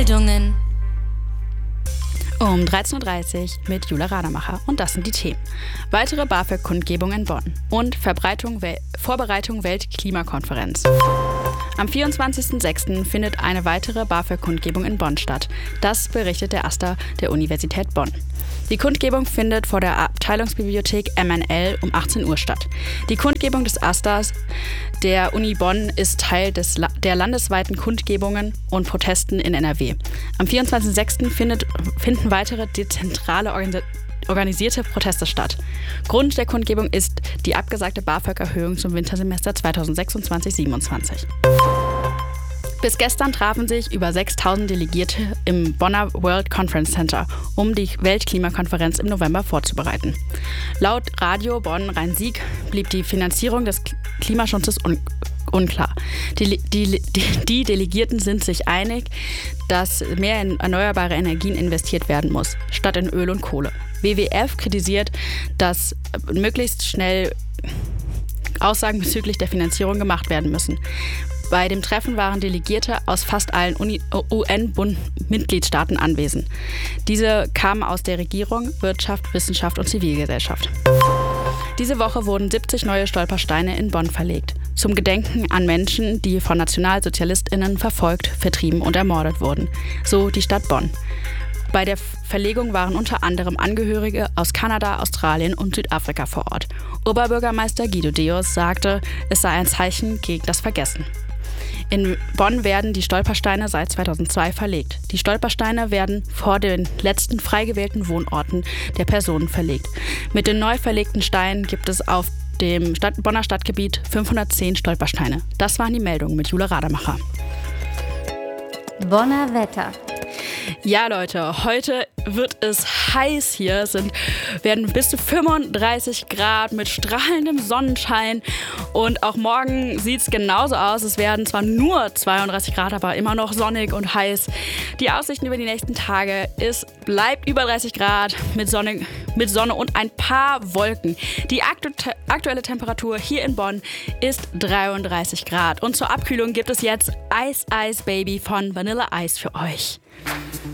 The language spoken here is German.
Meldungen. Um 13.30 Uhr mit Jule Rademacher und das sind die Themen. Weitere BAföG-Kundgebung in Bonn und Vorbereitung Weltklimakonferenz. Am 24.06. findet eine weitere BAföG-Kundgebung in Bonn statt. Das berichtet der AStA der Universität Bonn. Die Kundgebung findet vor der Abteilungsbibliothek MNL um 18 Uhr statt. Die Kundgebung des AStAs der Uni Bonn ist Teil der landesweiten Kundgebungen und Protesten in NRW. Am 24.06. finden weitere dezentrale organisierte Proteste statt. Grund der Kundgebung ist die abgesagte BAföG-Erhöhung zum Wintersemester 2026/27. Bis gestern trafen sich über 6.000 Delegierte im Bonner World Conference Center, um die Weltklimakonferenz im November vorzubereiten. Laut Radio Bonn-Rhein-Sieg blieb die Finanzierung des Klimaschutzes unklar. Die Delegierten sind sich einig, dass mehr in erneuerbare Energien investiert werden muss, statt in Öl und Kohle. WWF kritisiert, dass möglichst schnell Aussagen bezüglich der Finanzierung gemacht werden müssen. Bei dem Treffen waren Delegierte aus fast allen UN-Mitgliedstaaten anwesend. Diese kamen aus der Regierung, Wirtschaft, Wissenschaft und Zivilgesellschaft. Diese Woche wurden 70 neue Stolpersteine in Bonn verlegt, zum Gedenken an Menschen, die von NationalsozialistInnen verfolgt, vertrieben und ermordet wurden, so die Stadt Bonn. Bei der Verlegung waren unter anderem Angehörige aus Kanada, Australien und Südafrika vor Ort. Oberbürgermeister Guido Deus sagte, es sei ein Zeichen gegen das Vergessen. In Bonn werden die Stolpersteine seit 2002 verlegt. Die Stolpersteine werden vor den letzten frei gewählten Wohnorten der Personen verlegt. Mit den neu verlegten Steinen gibt es auf dem Bonner Stadtgebiet 510 Stolpersteine. Das waren die Meldungen mit Jule Rademacher. Bonner Wetter. Ja, Leute, heute wird es heiß hier. Werden bis zu 35 Grad mit strahlendem Sonnenschein. Und auch morgen sieht es genauso aus. Es werden zwar nur 32 Grad, aber immer noch sonnig und heiß. Die Aussichten über die nächsten Tage, es bleibt über 30 Grad mit Sonne und ein paar Wolken. Die aktuelle Temperatur hier in Bonn ist 33 Grad. Und zur Abkühlung gibt es jetzt Ice Ice Baby von Vanilla Ice für euch.